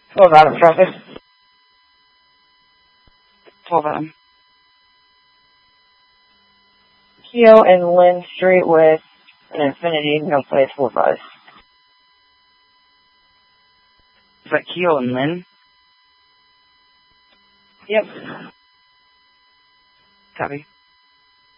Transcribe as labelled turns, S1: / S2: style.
S1: 12 out of traffic. 12 out. Keo and Lynn Street with an Infinity, no plate 4-5.
S2: Is that Keo and Lynn?
S1: Yep.
S2: Copy.